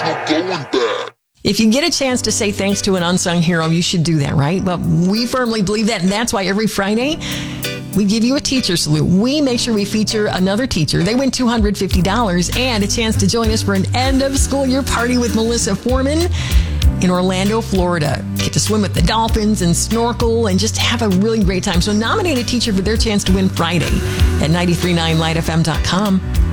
no going back. If you get a chance to say thanks to an unsung hero, you should do that, right? Well, we firmly believe that, and that's why every Friday we give you a teacher salute. We make sure we feature another teacher. They win $250 and a chance to join us for an end-of-school-year party with Melissa Foreman in Orlando, Florida. Get to swim with the dolphins and snorkel and just have a really great time. So nominate a teacher for their chance to win Friday at 939lightfm.com.